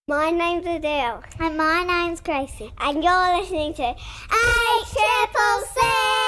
My name's Adele. And my name's Gracie. And you're listening to A Triple C!